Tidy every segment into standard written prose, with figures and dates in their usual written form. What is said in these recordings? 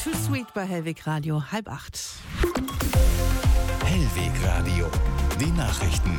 Too Sweet bei Hellweg Radio, 7:30. Hellweg Radio, die Nachrichten.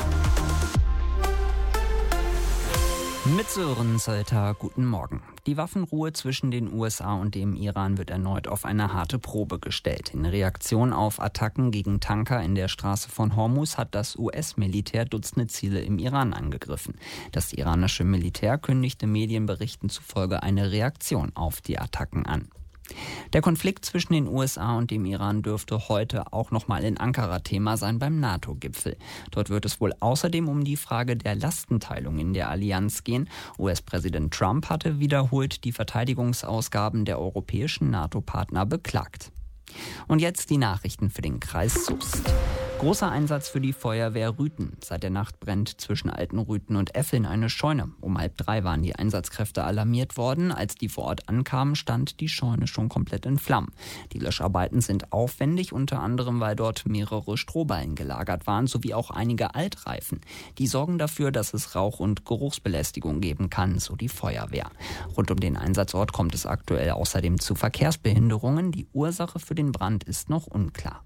Mit Sören Sölter, guten Morgen. Die Waffenruhe zwischen den USA und dem Iran wird erneut auf eine harte Probe gestellt. In Reaktion auf Attacken gegen Tanker in der Straße von Hormuz hat das US-Militär Dutzende Ziele im Iran angegriffen. Das iranische Militär kündigte Medienberichten zufolge eine Reaktion auf die Attacken an. Der Konflikt zwischen den USA und dem Iran dürfte heute auch nochmal in Ankara Thema sein beim NATO-Gipfel. Dort wird es wohl außerdem um die Frage der Lastenteilung in der Allianz gehen. US-Präsident Trump hatte wiederholt die Verteidigungsausgaben der europäischen NATO-Partner beklagt. Und jetzt die Nachrichten für den Kreis Soest. Großer Einsatz für die Feuerwehr Rüthen. Seit der Nacht brennt zwischen Altenrüthen und Effeln eine Scheune. Um 2:30 waren die Einsatzkräfte alarmiert worden. Als die vor Ort ankamen, stand die Scheune schon komplett in Flammen. Die Löscharbeiten sind aufwendig, unter anderem, weil dort mehrere Strohballen gelagert waren, sowie auch einige Altreifen. Die sorgen dafür, dass es Rauch- und Geruchsbelästigung geben kann, so die Feuerwehr. Rund um den Einsatzort kommt es aktuell außerdem zu Verkehrsbehinderungen. Die Ursache für den Brand ist noch unklar.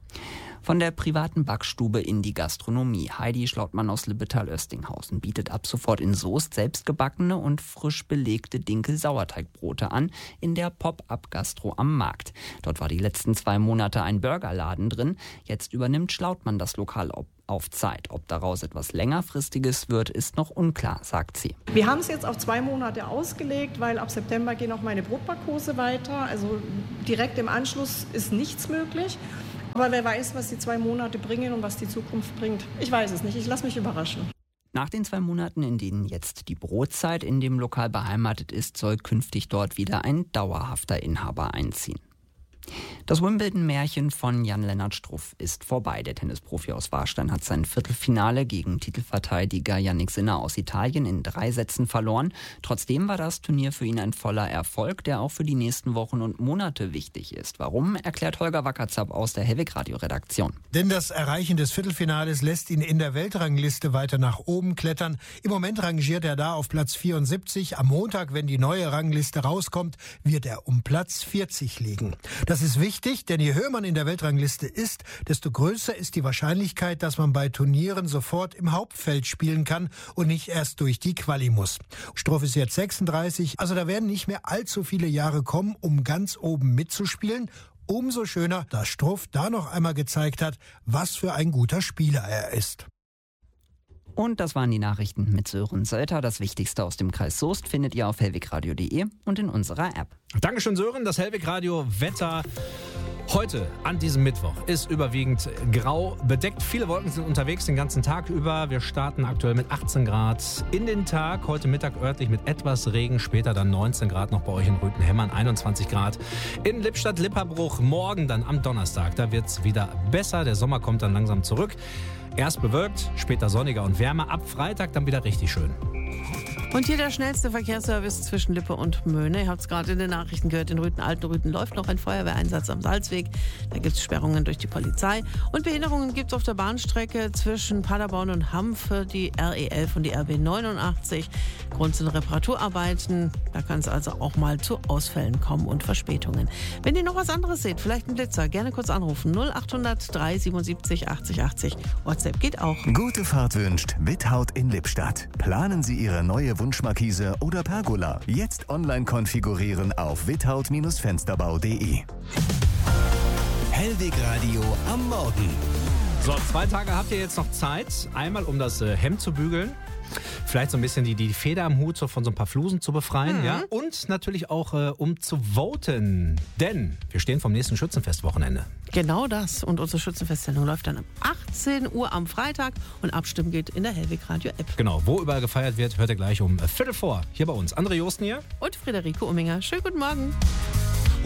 Von der privaten Backstube in die Gastronomie. Heidi Schlautmann aus Libbetal-Östinghausen bietet ab sofort in Soest selbstgebackene und frisch belegte Dinkel-Sauerteigbrote an in der Pop-Up-Gastro am Markt. Dort war die letzten 2 Monate ein Burgerladen drin. Jetzt übernimmt Schlautmann das Lokal auf Zeit. Ob daraus etwas längerfristiges wird, ist noch unklar, sagt sie. Wir haben es jetzt auf 2 Monate ausgelegt, weil ab September gehen auch meine Brotbackkurse weiter. Also direkt im Anschluss ist nichts möglich. Aber wer weiß, was die 2 Monate bringen und was die Zukunft bringt. Ich weiß es nicht, ich lasse mich überraschen. Nach den 2 Monaten, in denen jetzt die Brotzeit in dem Lokal beheimatet ist, soll künftig dort wieder ein dauerhafter Inhaber einziehen. Das Wimbledon-Märchen von Jan-Lennart Struff ist vorbei. Der Tennisprofi aus Warstein hat sein Viertelfinale gegen Titelverteidiger Jannik Sinner aus Italien in 3 Sätzen verloren. Trotzdem war das Turnier für ihn ein voller Erfolg, der auch für die nächsten Wochen und Monate wichtig ist. Warum, erklärt Holger Wackerzapp aus der Hellweg-Radio-Redaktion. Denn das Erreichen des Viertelfinales lässt ihn in der Weltrangliste weiter nach oben klettern. Im Moment rangiert er da auf Platz 74. Am Montag, wenn die neue Rangliste rauskommt, wird er um Platz 40 liegen. Das ist wichtig, denn je höher man in der Weltrangliste ist, desto größer ist die Wahrscheinlichkeit, dass man bei Turnieren sofort im Hauptfeld spielen kann und nicht erst durch die Quali muss. Struff ist jetzt 36, also da werden nicht mehr allzu viele Jahre kommen, um ganz oben mitzuspielen. Umso schöner, dass Struff da noch einmal gezeigt hat, was für ein guter Spieler er ist. Und das waren die Nachrichten mit Sören Sölter. Das Wichtigste aus dem Kreis Soest findet ihr auf hellwegradio.de und in unserer App. Dankeschön, Sören. Das Hellweg-Radio-Wetter heute an diesem Mittwoch ist überwiegend grau bedeckt. Viele Wolken sind unterwegs den ganzen Tag über. Wir starten aktuell mit 18 Grad in den Tag. Heute Mittag örtlich mit etwas Regen. Später dann 19 Grad noch bei euch in Rüthen-Hemmern. 21 Grad in Lippstadt-Lipperbruch. Morgen dann am Donnerstag. Da wird es wieder besser. Der Sommer kommt dann langsam zurück. Erst bewölkt, später sonniger und wärmer. Ab Freitag dann wieder richtig schön. Und hier der schnellste Verkehrsservice zwischen Lippe und Möhne. Ihr habt es gerade in den Nachrichten gehört, in Altenrüthen läuft noch ein Feuerwehreinsatz am Salzweg. Da gibt es Sperrungen durch die Polizei. Und Behinderungen gibt es auf der Bahnstrecke zwischen Paderborn und Hamm für die RE11 und die RB 89. Grund sind Reparaturarbeiten. Da kann es also auch mal zu Ausfällen kommen und Verspätungen. Wenn ihr noch was anderes seht, vielleicht einen Blitzer, gerne kurz anrufen. 0800 377 80 80. WhatsApp geht auch. Gute Fahrt wünscht Without in Lippstadt. Planen Sie Ihre neue Wunschmarkise oder Pergola. Jetzt online konfigurieren auf without-fensterbau.de. Hellweg Radio am Morgen. So, 2 Tage habt ihr jetzt noch Zeit. Einmal, um das Hemd zu bügeln. Vielleicht so ein bisschen die Feder am Hut so von so ein paar Flusen zu befreien. Ja? Und natürlich auch, um zu voten. Denn wir stehen vom nächsten Schützenfestwochenende. Genau das. Und unsere Schützenfestsendung läuft dann um 18 Uhr am Freitag. Und Abstimmen geht in der Hellweg Radio App. Genau, wo überall gefeiert wird, hört ihr gleich um 15:45 hier bei uns. André Josten hier. Und Friederike Umminger. Schönen guten Morgen.